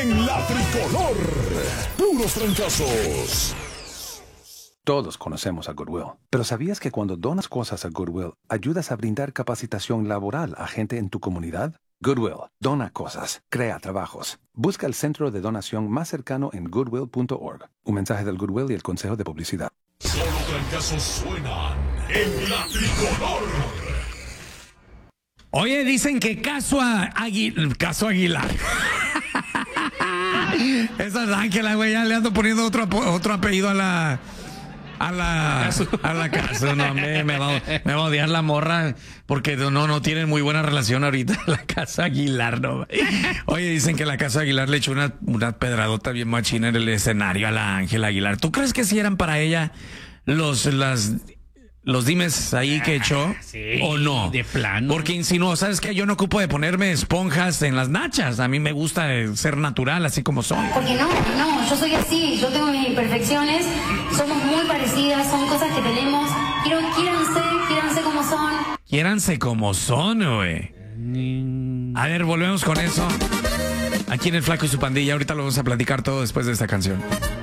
en la Tricolor. Puros trancazos. Todos conocemos a Goodwill, pero ¿sabías que cuando donas cosas a Goodwill, ayudas a brindar capacitación laboral a gente en tu comunidad? Goodwill, dona cosas, crea trabajos. Busca el centro de donación más cercano en goodwill.org. Un mensaje del Goodwill y el Consejo de Publicidad. Solo trancazos suenan en la Tricolor. Oye, dicen que Caso Aguilar. Esa es Ángela, güey, ya le ando poniendo otro apellido a la casa. No, me va a odiar la morra porque no tienen muy buena relación ahorita. La Casa Aguilar, no. Oye, dicen que la Casa Aguilar le echó una pedradota bien machina en el escenario a la Ángela Aguilar. ¿Tú crees que si eran para ella los dimes ahí que echó? Sí, ¿O no? de plano. Porque insinuó, ¿sabes qué? Yo no ocupo de ponerme esponjas en las nachas. A mí me gusta ser natural, así como soy. Porque no, yo soy así, yo tengo mis imperfecciones, somos muy parecidas, son cosas que tenemos. Quiéranse como son. Quiéranse como son, güey. A ver, volvemos con eso. Aquí en El Flaco y su Pandilla. Ahorita lo vamos a platicar todo después de esta canción.